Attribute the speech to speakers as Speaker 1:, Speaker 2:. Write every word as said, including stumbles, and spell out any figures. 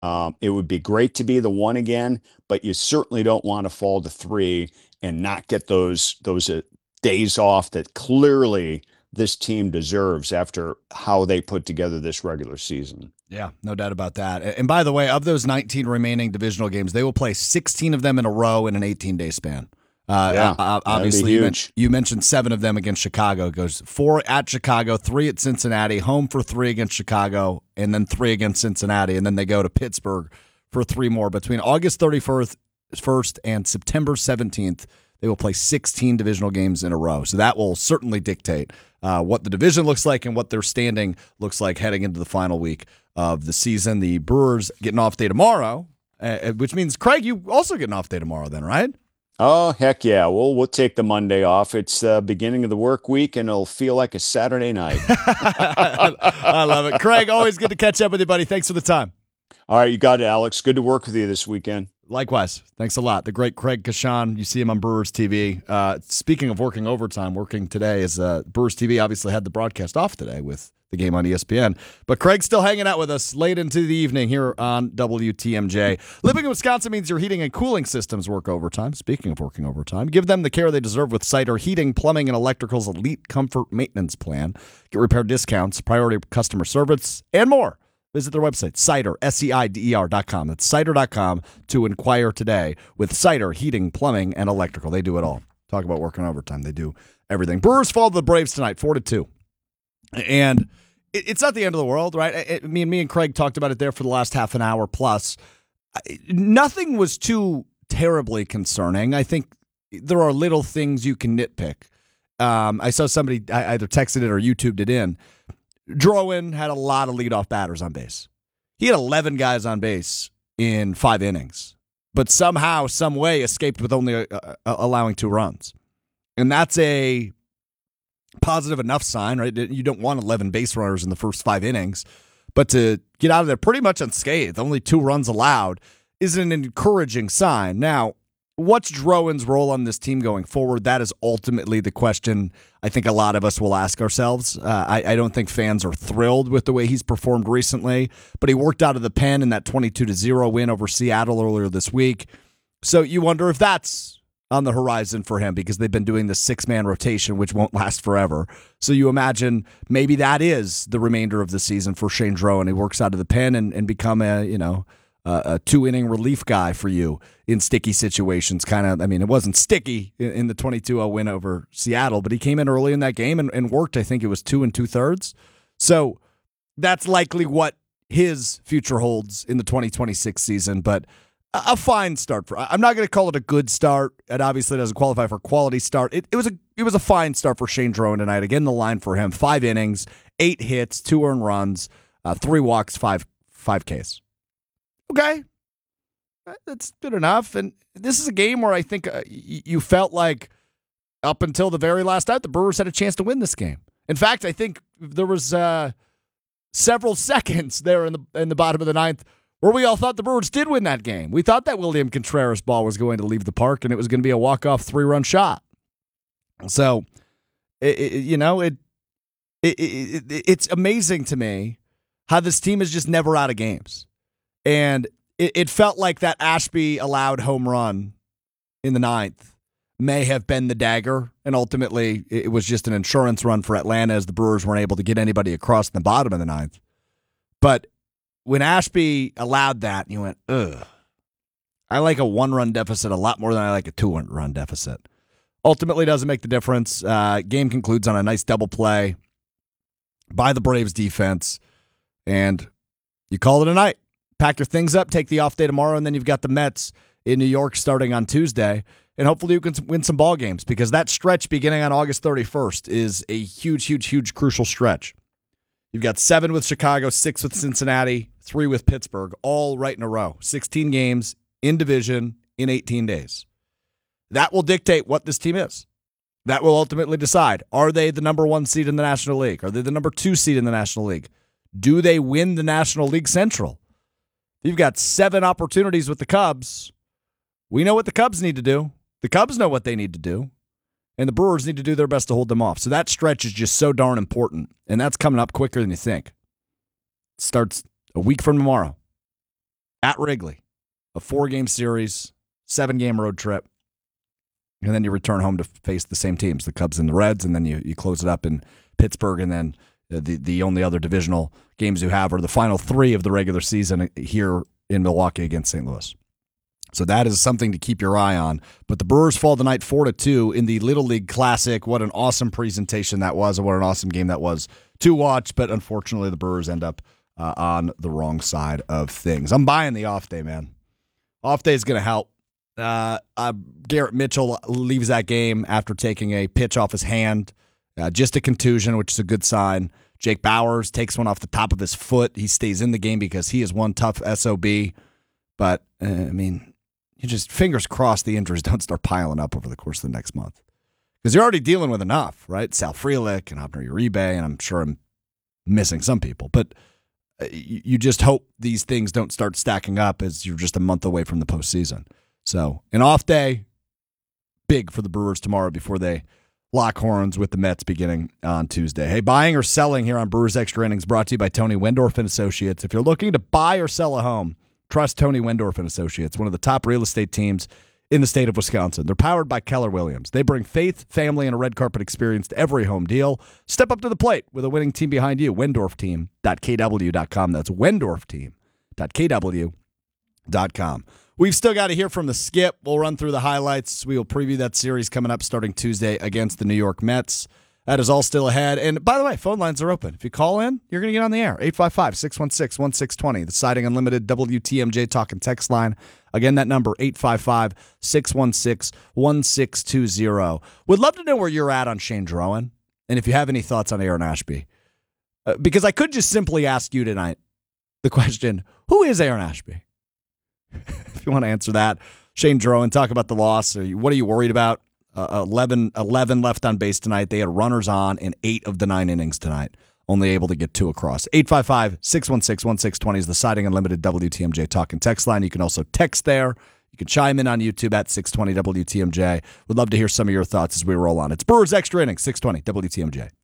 Speaker 1: Um, it would be great to be the one again, but you certainly don't want to fall to three and not get those those uh, days off that clearly this team deserves after how they put together this regular season.
Speaker 2: Yeah, no doubt about that. And by the way, of those nineteen remaining divisional games, they will play sixteen of them in a row in an eighteen-day span. Uh,
Speaker 1: Yeah, that'd be
Speaker 2: obviously, you, men-
Speaker 1: huge.
Speaker 2: you mentioned seven of them against Chicago. It goes four at Chicago, three at Cincinnati, home for three against Chicago, and then three against Cincinnati. And then they go to Pittsburgh for three more. Between August thirty-first first and September seventeenth, they will play sixteen divisional games in a row. So that will certainly dictate uh, what the division looks like and what their standing looks like heading into the final week of the season. The Brewers getting off day tomorrow, uh, which means, Craig, you also get an off day tomorrow then, right?
Speaker 1: Oh, heck yeah. Well, we'll take the Monday off. It's the beginning of the work week, and it'll feel like a Saturday night.
Speaker 2: I love it. Craig, always good to catch up with you, buddy. Thanks for the time.
Speaker 1: All right, you got it, Alex. Good to work with you this weekend.
Speaker 2: Likewise. Thanks a lot. The great Craig Kashan. You see him on Brewers T V. Uh, speaking of working overtime, working today is uh, Brewers T V obviously had the broadcast off today with the game on E S P N. But Craig's still hanging out with us late into the evening here on W T M J. Living in Wisconsin means your heating and cooling systems work overtime. Speaking of working overtime, give them the care they deserve with Cider Heating, Plumbing, and Electrical's Elite Comfort Maintenance Plan. Get repair discounts, priority customer service, and more. Visit their website, Cider, S E I D E R dot com. That's cider dot com to inquire today with Cider Heating, Plumbing, and Electrical. They do it all. Talk about working overtime. They do everything. Brewers fall to the Braves tonight, four to two. And it's not the end of the world, right? It, me and me and Craig talked about it there for the last half an hour plus. Nothing was too terribly concerning. I think there are little things you can nitpick. Um, I saw somebody I either texted it or YouTubed it in. Drowan had a lot of leadoff batters on base. He had eleven guys on base in five innings, but somehow, some way, escaped with only uh, uh, allowing two runs. And that's a positive enough sign, right? You don't want eleven base runners in the first five innings, but to get out of there pretty much unscathed, only two runs allowed, is an encouraging sign. Now, what's Drowan's role on this team going forward? That is ultimately the question I think a lot of us will ask ourselves. Uh, I, I don't think fans are thrilled with the way he's performed recently, but he worked out of the pen in that twenty-two to zero win over Seattle earlier this week. So you wonder if that's on the horizon for him because they've been doing the six-man rotation, which won't last forever. So you imagine maybe that is the remainder of the season for Shane Drowan. He works out of the pen and, and become a, you know, Uh, a two-inning relief guy for you in sticky situations. Kind of, I mean, it wasn't sticky in, in the twenty-two oh win over Seattle, but he came in early in that game and, and worked, I think it was two and two-thirds. So that's likely what his future holds in the twenty twenty-six season, but a, a fine start. for. I'm not going to call it a good start. It obviously doesn't qualify for quality start. It, it was a it was a fine start for Shane Drowan tonight. Again, the line for him, five innings, eight hits, two earned runs, uh, three walks, five five Ks. Okay, that's good enough. And this is a game where I think uh, y- you felt like up until the very last out, the Brewers had a chance to win this game. In fact, I think there was uh, several seconds there in the in the bottom of the ninth where we all thought the Brewers did win that game. We thought that William Contreras ball was going to leave the park and it was going to be a walk-off three-run shot. So, it, it, you know, it, it, it it's amazing to me how this team is just never out of games. And it, it felt like that Ashby allowed home run in the ninth may have been the dagger, and ultimately it was just an insurance run for Atlanta as the Brewers weren't able to get anybody across the bottom of the ninth. But when Ashby allowed that, you went, ugh. I like a one-run deficit a lot more than I like a two-run deficit. Ultimately doesn't make the difference. Uh, game concludes on a nice double play by the Braves defense, and you call it a night. Pack your things up, take the off day tomorrow, and then you've got the Mets in New York starting on Tuesday. And hopefully you can win some ball games because that stretch beginning on August thirty-first is a huge, huge, huge crucial stretch. You've got seven with Chicago, six with Cincinnati, three with Pittsburgh, all right in a row. sixteen games in division in eighteen days. That will dictate what this team is. That will ultimately decide. Are they the number one seed in the National League? Are they the number two seed in the National League? Do they win the National League Central? You've got seven opportunities with the Cubs. We know what the Cubs need to do. The Cubs know what they need to do. And the Brewers need to do their best to hold them off. So that stretch is just so darn important. And that's coming up quicker than you think. It starts a week from tomorrow. at Wrigley, a four-game series, seven-game road trip, and then you return home to face the same teams, the Cubs and the Reds, and then you, you close it up in Pittsburgh, and then the, the only other divisional games you have are the final three of the regular season here in Milwaukee against Saint Louis. So that is something to keep your eye on. But the Brewers fall tonight four to two in the Little League Classic. What an awesome presentation that was, and what an awesome game that was to watch. But unfortunately, the Brewers end up uh, on the wrong side of things. I'm buying the off day, man. Off day is going to help. Uh, uh, Garrett Mitchell leaves that game after taking a pitch off his hand. Uh, just a contusion, which is a good sign. Jake Bowers takes one off the top of his foot. He stays in the game because he is one tough S O B. But, uh, I mean, you just fingers crossed the injuries don't start piling up over the course of the next month. Because you're already dealing with enough, right? Sal Frelick and Abner Uribe, and I'm sure I'm missing some people. But uh, you, you just hope these things don't start stacking up as you're just a month away from the postseason. So, an off day, big for the Brewers tomorrow before they lock horns with the Mets beginning on Tuesday. Hey, buying or selling here on Brewers Extra Innings brought to you by Tony Wendorf and Associates. If you're looking to buy or sell a home, trust Tony Wendorf and Associates, one of the top real estate teams in the state of Wisconsin. They're powered by Keller Williams. They bring faith, family, and a red carpet experience to every home deal. Step up to the plate with a winning team behind you. Wendorf Team dot K W dot com. That's Wendorf Team dot K W dot com. We've still got to hear from the Skip. We'll run through the highlights. We will preview that series coming up starting Tuesday against the New York Mets. That is all still ahead. And by the way, phone lines are open. If you call in, you're going to get on the air. eight five five, six one six, one six two zero. The Siding Unlimited W T M J Talk and Text line. Again, that number, eight five five, six one six, one six two zero. Would love to know where you're at on Shane Drowan, and if you have any thoughts on Aaron Ashby. Uh, because I could just simply ask you tonight the question, who is Aaron Ashby? If you want to answer that, Shane Drowan, talk about the loss. Or what are you worried about? Uh, eleven, eleven left on base tonight. They had runners on in eight of the nine innings tonight. Only able to get two across. eight five five, six one six, one six two zero is the Siding Unlimited W T M J Talk and Text line. You can also text there. You can chime in on YouTube at six twenty W T M J. Would love to hear some of your thoughts as we roll on. It's Brewers Extra Innings, six twenty W T M J.